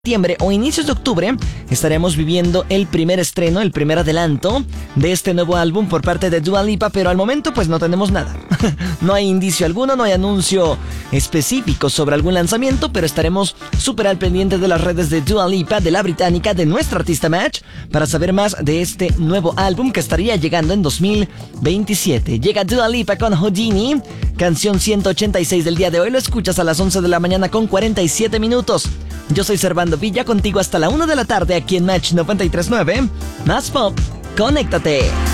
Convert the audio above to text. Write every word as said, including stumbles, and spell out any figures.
septiembre o inicios de octubre estaremos viviendo el primer estreno, el primer adelanto de este nuevo álbum por parte de Dua Lipa, pero al momento pues no tenemos nada. No hay indicio alguno, no hay anuncio específico sobre algún lanzamiento, pero estaremos súper al pendiente de las redes de Dua Lipa, de la británica, de nuestra artista Match, para saber más de este nuevo álbum que estaría llegando en dos mil veintisiete. Llega Dua Lipa con Houdini, canción ciento ochenta y seis del día de hoy. Lo escuchas a las once de la mañana con cuarenta y siete minutos. Yo soy Servando Villa, contigo hasta la una de la tarde aquí en Match noventa y tres punto nueve. Más pop, conéctate.